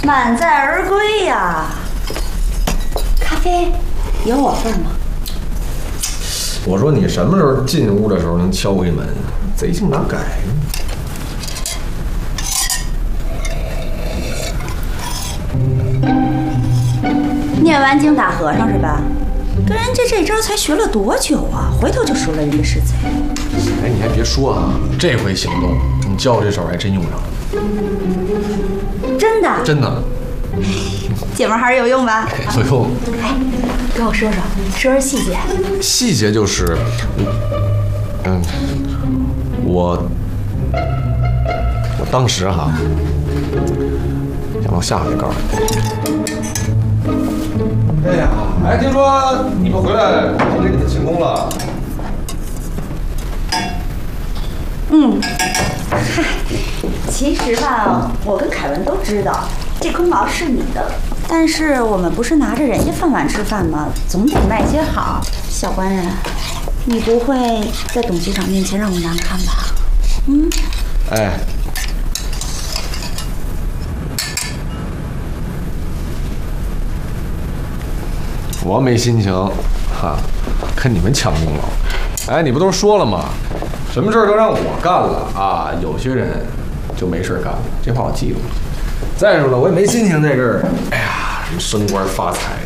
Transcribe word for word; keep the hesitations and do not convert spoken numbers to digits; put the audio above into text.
满载而归呀。咖啡有我份吗？ 我说你什么时候进屋的时候能敲开门？贼性哪改呢？ 念完经打和尚是吧？跟人家这招才学了多久啊？回头就说了人家是贼。 哎，你还别说啊，这回行动，你教这手还真用上了。 真的？ 真的。 姐们还是有用吧？ 有用。 哎，跟我说说，说说细节。 细节就是，嗯，我我当时哈想到下回告诉你。哎呀，哎，听说你们回来给你们庆功了？ 嗯，嗨，其实吧，我跟凯文都知道这功劳是你的，但是我们不是拿着人家饭碗吃饭吗？总得卖些好。小官人，你不会在董局长面前让我难看吧？嗯？ 哎。我没心情，哈，跟你们抢功劳。哎，你不都说了吗？什么事儿都让我干了啊！有些人就没事干了，这话我记住了。再说了，我也没心情在这儿，哎呀，什么升官发财